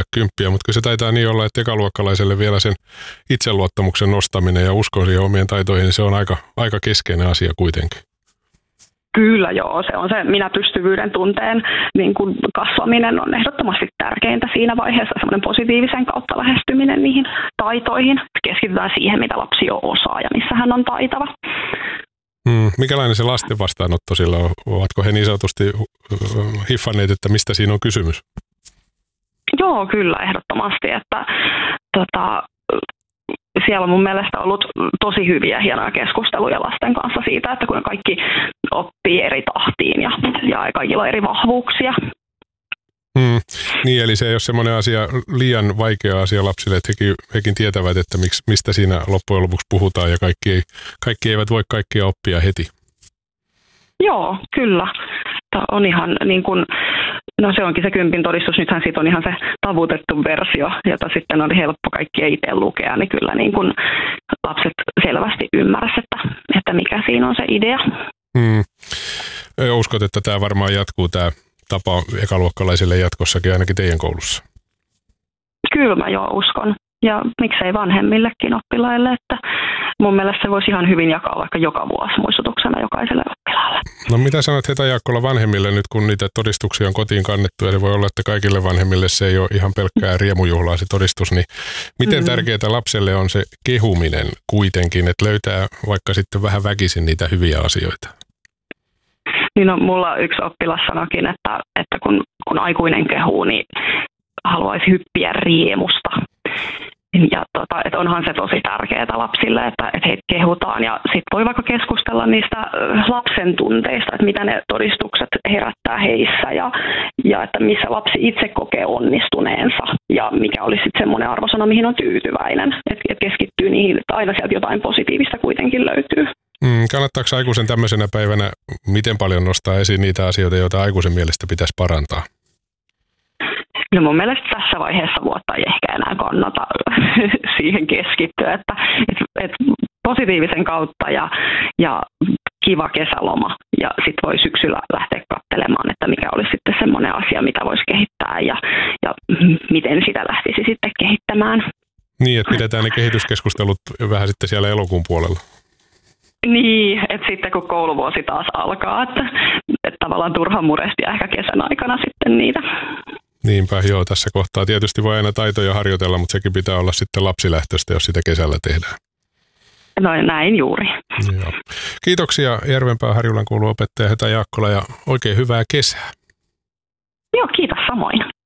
kymppiä, mutta kyllä se taitaa niin olla, että ekaluokkalaiselle vielä sen itseluottamuksen nostaminen ja uskon siihen omien taitoihin, niin se on aika keskeinen asia kuitenkin. Kyllä joo, se on se minäpystyvyyden tunteen niin kuin kasvaminen on ehdottomasti tärkeintä siinä vaiheessa, semmoinen positiivisen kautta lähestyminen niihin taitoihin. Keskitytään siihen, mitä lapsi jo osaa ja missä hän on taitava. Mikälainen se lasten vastaanotto sillä on? Ovatko he niin sanotusti hiffanneet, että mistä siinä on kysymys? Joo, kyllä ehdottomasti, että siellä on mun mielestä ollut tosi hyviä, hienoja keskusteluja lasten kanssa siitä, että kun kaikki oppii eri tahtiin ja kaikilla on eri vahvuuksia. Niin, eli se ei ole semmoinen asia, liian vaikea asia lapsille, että hekin tietävät, että mistä siinä loppujen lopuksi puhutaan ja kaikki eivät voi kaikkia oppia heti. Joo, kyllä. Tämä on ihan niin kuin, no se onkin se 10 todistus, nythän siitä on ihan se tavutettu versio, jota sitten oli helppo kaikkien itse lukea, niin kyllä niin kuin lapset selvästi ymmärsivät, että mikä siinä on se idea. Uskot, että tämä varmaan jatkuu tämä tapa ekaluokkalaisille jatkossakin ainakin teidän koulussa? Kyllä mä jo uskon. Ja miksei vanhemmillekin oppilaille, että mun mielestä se voisi ihan hyvin jakaa vaikka joka vuosi muistutuksena jokaiselle oppilaalle. No mitä sanot Heta Jaakkola vanhemmille nyt, kun niitä todistuksia on kotiin kannettu, eli voi olla, että kaikille vanhemmille se ei ole ihan pelkkää riemujuhlaa se todistus, niin miten tärkeää lapselle on se kehuminen kuitenkin, että löytää vaikka sitten vähän väkisin niitä hyviä asioita? Niin no, mulla yksi oppilas sanoikin, että kun aikuinen kehuu, niin haluaisi hyppiä riemusta. Ja että onhan se tosi tärkeää lapsille, että heitä kehutaan ja sitten voi vaikka keskustella niistä lapsen tunteista, että mitä ne todistukset herättää heissä ja että missä lapsi itse kokee onnistuneensa ja mikä olisi sitten semmoinen arvosana, mihin on tyytyväinen, että keskittyy niihin, että aina sieltä jotain positiivista kuitenkin löytyy. Kannattaako aikuisen tämmöisenä päivänä miten paljon nostaa esiin niitä asioita, joita aikuisen mielestä pitäisi parantaa? No mun mielestä tässä vaiheessa vuotta ei ehkä enää kannata siihen keskittyä, että positiivisen kautta ja kiva kesäloma ja sitten voi syksyllä lähteä katselemaan, että mikä olisi sitten semmoinen asia, mitä voisi kehittää ja miten sitä lähtisi sitten kehittämään. Niin, että pidetään ne kehityskeskustelut vähän sitten siellä elokuun puolella. Niin, että sitten kun kouluvuosi taas alkaa, että tavallaan turha murehtia ehkä kesän aikana sitten niitä. Niinpä, joo, tässä kohtaa tietysti voi aina taitoja harjoitella, mutta sekin pitää olla sitten lapsilähtöistä, jos sitä kesällä tehdään. No näin juuri. Joo. Kiitoksia Järvenpään Harjulan koulun opettaja Heta Jaakkola ja oikein hyvää kesää. Joo, kiitos samoin.